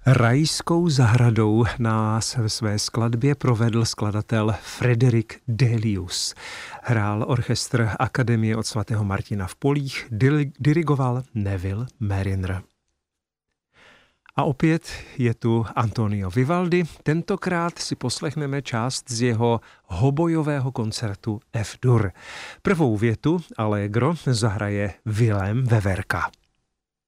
Rajskou zahradou nás ve své skladbě provedl skladatel Frederick Delius. Hrál orchestr Akademie od svatého Martina v Polích, dirigoval Neville Marriner. A opět je tu Antonio Vivaldi. Tentokrát si poslechneme část z jeho hobojového koncertu F-dur. Prvou větu Allegro zahraje Vilém Veverka.